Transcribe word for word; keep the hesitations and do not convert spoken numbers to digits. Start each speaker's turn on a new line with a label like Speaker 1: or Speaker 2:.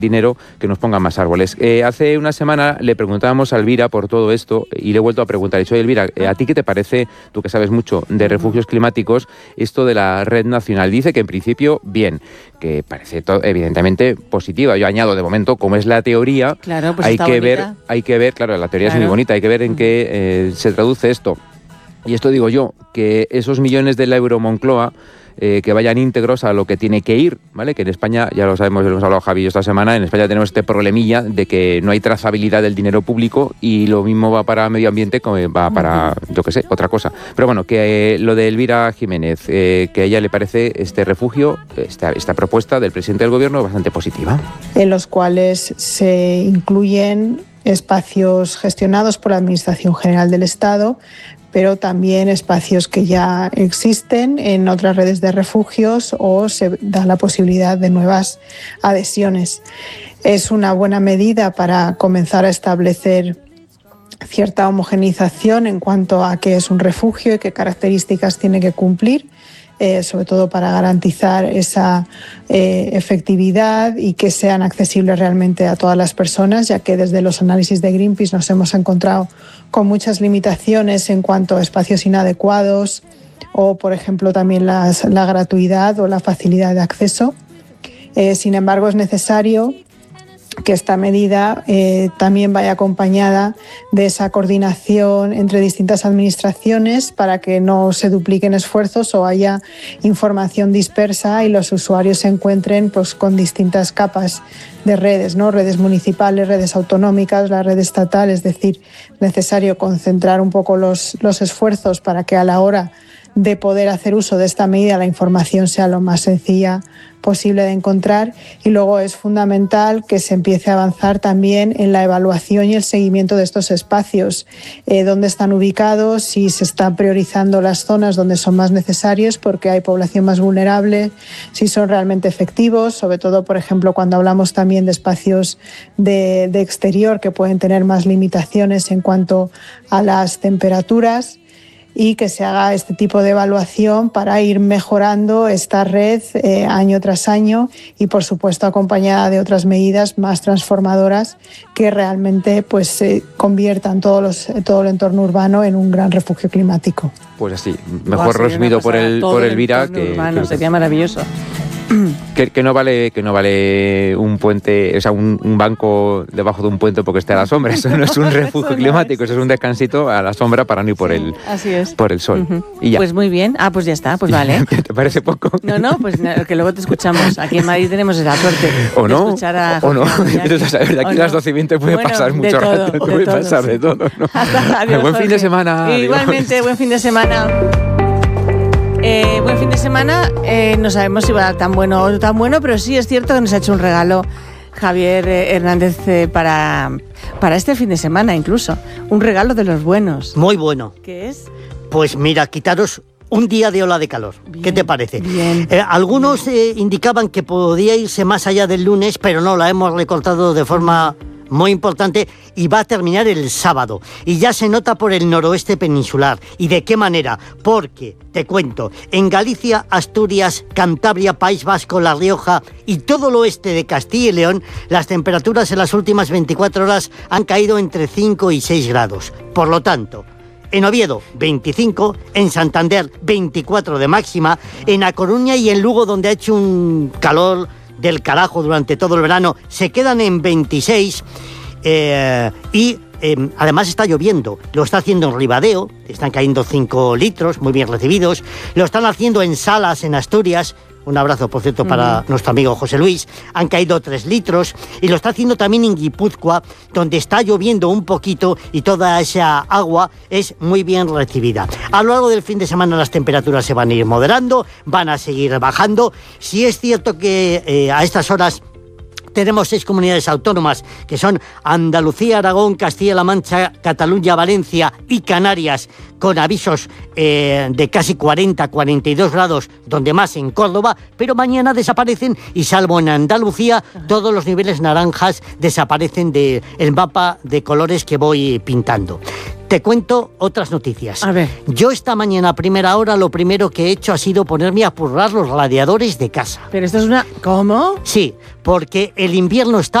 Speaker 1: dinero que nos pongan más árboles. Eh, hace una semana le preguntábamos a Elvira por todo esto y le he vuelto a preguntar. He dicho, Elvira, ¿a ti qué te parece, tú que sabes mucho de refugios climáticos, esto de la red nacional? Dice que en principio bien, que parece todo, evidentemente positiva. Yo añado de momento, como es la teoría,
Speaker 2: claro, pues
Speaker 1: hay
Speaker 2: está
Speaker 1: que
Speaker 2: bonita.
Speaker 1: ver, hay que ver, claro, la teoría
Speaker 2: Claro.
Speaker 1: es muy bonita, hay que ver en qué eh, se traduce esto. Y esto digo yo, que esos millones de la Euro Moncloa Eh, que vayan íntegros a lo que tiene que ir, ¿vale? Que en España, ya lo sabemos, lo hemos hablado Javi esta semana, en España tenemos este problemilla de que no hay trazabilidad del dinero público y lo mismo va para medio ambiente como va para, yo qué sé, otra cosa. Pero bueno, que eh, lo de Elvira Jiménez, eh, que a ella le parece este refugio, esta, esta propuesta del presidente del gobierno bastante positiva.
Speaker 3: En los cuales se incluyen espacios gestionados por la Administración General del Estado, pero también espacios que ya existen en otras redes de refugios o se da la posibilidad de nuevas adhesiones. Es una buena medida para comenzar a establecer cierta homogeneización en cuanto a qué es un refugio y qué características tiene que cumplir, eh, sobre todo para garantizar esa eh, efectividad y que sean accesibles realmente a todas las personas, ya que desde los análisis de Greenpeace nos hemos encontrado con muchas limitaciones en cuanto a espacios inadecuados o, por ejemplo, también las, la gratuidad o la facilidad de acceso. Eh, sin embargo, es necesario que esta medida eh, también vaya acompañada de esa coordinación entre distintas administraciones para que no se dupliquen esfuerzos o haya información dispersa y los usuarios se encuentren pues, con distintas capas de redes, ¿no? Redes municipales, redes autonómicas, la red estatal. Es decir, necesario concentrar un poco los, los esfuerzos para que a la hora de poder hacer uso de esta medida la información sea lo más sencilla posible de encontrar, y luego es fundamental que se empiece a avanzar también en la evaluación y el seguimiento de estos espacios, eh, dónde están ubicados, si se están priorizando las zonas donde son más necesarios porque hay población más vulnerable, si son realmente efectivos, sobre todo, por ejemplo, cuando hablamos también de espacios de, de exterior que pueden tener más limitaciones en cuanto a las temperaturas, y que se haga este tipo de evaluación para ir mejorando esta red eh, año tras año y, por supuesto, acompañada de otras medidas más transformadoras que realmente pues, eh, conviertan todos los, todo el entorno urbano en un gran refugio climático.
Speaker 1: Pues así, mejor wow, resumido por el por Elvira, que,
Speaker 2: urbano, que sería maravilloso.
Speaker 1: Que, que no vale que no vale un puente, o sea, un, un banco debajo de un puente porque esté a la sombra. Eso no es un refugio climático, eso es un descansito a la sombra para no ir por, sí, el,
Speaker 2: así es.
Speaker 1: por el sol.
Speaker 2: Uh-huh.
Speaker 1: Y ya.
Speaker 2: Pues muy bien. Ah, pues ya está, pues vale.
Speaker 1: ¿Te parece poco?
Speaker 2: No, no, pues que luego te escuchamos. Aquí en Madrid tenemos esa suerte.
Speaker 1: O no,
Speaker 2: de escuchar a
Speaker 1: o no.
Speaker 2: Pero
Speaker 1: saber, de aquí a las doce y veinte puede
Speaker 2: bueno,
Speaker 1: pasar mucho
Speaker 2: todo,
Speaker 1: rato. Puede
Speaker 2: todo,
Speaker 1: pasar
Speaker 2: sí.
Speaker 1: de todo, ¿no?
Speaker 2: Hasta, adiós,
Speaker 1: buen
Speaker 2: Jorge.
Speaker 1: fin de semana.
Speaker 2: Igualmente,
Speaker 1: adiós.
Speaker 2: Buen fin de semana. Eh, buen fin de semana, eh, no sabemos si va a dar tan bueno o tan bueno, pero sí es cierto que nos ha hecho un regalo Javier eh, Hernández eh, para, para este fin de semana incluso, un regalo de los buenos.
Speaker 4: Muy bueno.
Speaker 2: ¿Qué es?
Speaker 4: Pues mira, quitaros un día de ola de calor. Bien, ¿qué te parece?
Speaker 2: Bien.
Speaker 4: Eh, algunos eh, indicaban que podía irse más allá del lunes, pero no, la hemos recortado de forma muy importante y va a terminar el sábado. Y ya se nota por el noroeste peninsular. ¿Y de qué manera? Porque, te cuento, en Galicia, Asturias, Cantabria, País Vasco, La Rioja y todo el oeste de Castilla y León, las temperaturas en las últimas veinticuatro horas han caído entre cinco y seis grados. Por lo tanto, en Oviedo, veinticinco, en Santander, veinticuatro de máxima, en A Coruña y en Lugo, donde ha hecho un calor del carajo durante todo el verano, se quedan en veintiséis eh, y eh, además está lloviendo. Lo está haciendo en Ribadeo, están cayendo cinco litros, muy bien recibidos. Lo están haciendo en Salas, en Asturias. Un abrazo, por cierto, para uh-huh. nuestro amigo José Luis. Han caído tres litros. Y lo está haciendo también en Guipúzcoa, donde está lloviendo un poquito y toda esa agua es muy bien recibida. A lo largo del fin de semana las temperaturas se van a ir moderando, van a seguir bajando. Sí es cierto que eh, a estas horas tenemos seis comunidades autónomas, que son Andalucía, Aragón, Castilla-La Mancha, Cataluña, Valencia y Canarias, con avisos eh, de casi cuarenta, cuarenta y dos grados, donde más en Córdoba, pero mañana desaparecen y salvo en Andalucía, todos los niveles naranjas desaparecen del mapa de colores que voy pintando. Te cuento otras noticias.
Speaker 2: A ver.
Speaker 4: Yo esta mañana a primera hora lo primero que he hecho ha sido ponerme a purrar los radiadores de casa.
Speaker 2: Pero esto es una... ¿Cómo?
Speaker 4: Sí, porque el invierno está